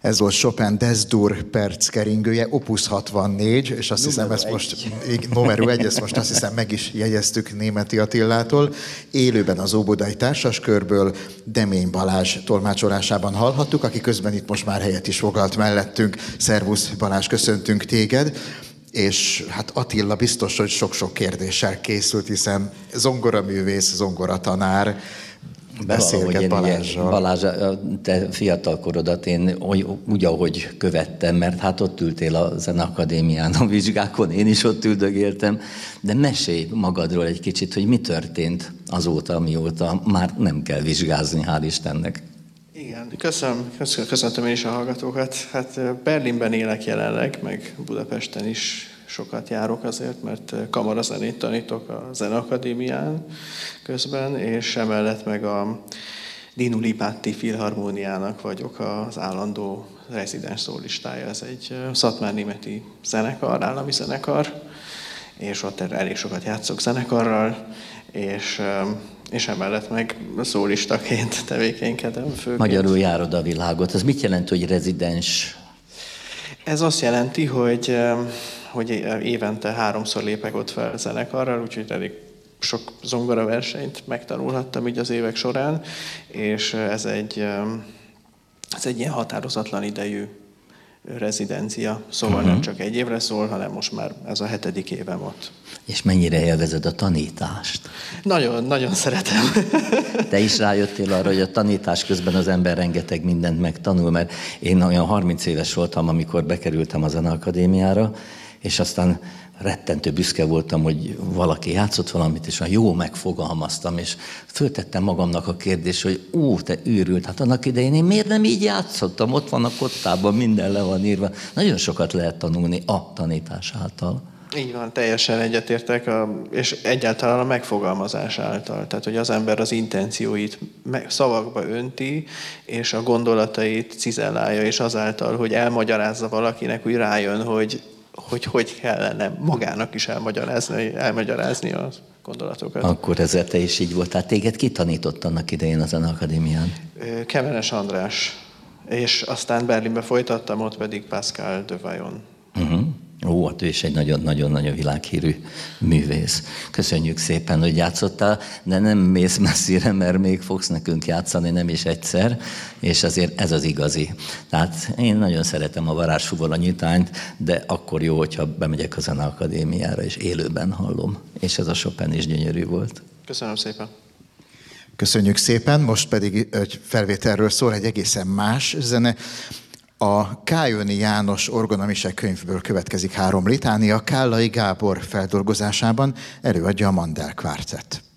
Ez volt Chopin Des-dur perckeringője, Opus 64, és azt hiszem, ezt most, numero 1, ezt most azt hiszem meg is jegyeztük Németi Attilától. Élőben az Óbudai Társaskörből Demény Balázs tolmácsolásában hallhattuk, aki közben itt most már helyet is foglalt mellettünk. Szervusz Balázs, köszöntünk téged. És hát Attila biztos, hogy sok-sok kérdéssel készült, hiszen zongoraművész, zongoratanár, beszélget Balázsral. Balázs, te fiatal korodat én úgy, ahogy követtem, mert hát ott ültél a Zeneakadémián a vizsgákon, én is ott üldögéltem, de mesélj magadról egy kicsit, hogy mi történt azóta, mióta már nem kell vizsgázni, hál' Istennek. Igen, köszöntöm én is a hallgatókat. Hát Berlinben élek jelenleg, meg Budapesten is sokat járok azért, mert kamarazenét tanítok a Zeneakadémián közben, és emellett meg a Dinu Lipátti Filharmóniának vagyok az állandó rezidens szólistája. Ez egy szatmárnémeti zenekar, állami zenekar, és ott elég sokat játszok zenekarral, és emellett meg szólistaként tevékenykedem főként. Magyarul járod a világot. Ez mit jelent, hogy rezidens? Ez azt jelenti, hogy évente 3-szor lépek ott fel zenekarral, úgyhogy elég sok zongoraversenyt megtanulhattam így az évek során, és ez egy ilyen határozatlan idejű rezidencia, szóval nem csak egy évre szól, hanem most már ez a 7. évem ott. És mennyire élvezed a tanítást? Nagyon, nagyon szeretem. Te is rájöttél arra, hogy a tanítás közben az ember rengeteg mindent megtanul, mert én olyan 30 éves voltam, amikor bekerültem a Zeneakadémiára, és aztán rettentő büszke voltam, hogy valaki játszott valamit, és jó megfogalmaztam, és föltettem magamnak a kérdést, hogy te őrült, hát annak idején én miért nem így játszottam? Ott van a kottában, minden le van írva. Nagyon sokat lehet tanulni a tanítás által. Így van, teljesen egyetértek, és egyáltalán a megfogalmazás által. Tehát, hogy az ember az intencióit szavakba önti, és a gondolatait cizellálja, és azáltal, hogy elmagyarázza valakinek, úgy rájön, hogy kellene magának is elmagyarázni a gondolatokat. Akkor ezzel te is így voltál. Téged ki tanított annak idején a Zeneakadémián? Kemenes András, és aztán Berlinbe folytattam, ott pedig Pascal de Vaillon. Hát ő is egy nagyon-nagyon világhírű művész. Köszönjük szépen, hogy játszottál, de nem mész messzire, mert még fogsz nekünk játszani, nem is egyszer, és azért ez az igazi. Tehát én nagyon szeretem a varázsfúvol nyitányt, de akkor jó, hogyha bemegyek a Zeneakadémiára, és élőben hallom. És ez a Chopin is gyönyörű volt. Köszönöm szépen. Köszönjük szépen, most pedig egy felvételről szól egy egészen más zene. A Kályöni János orgonamise könyvből következik 3 litánia, Kállai Gábor feldolgozásában előadja a Mandel Kvártett.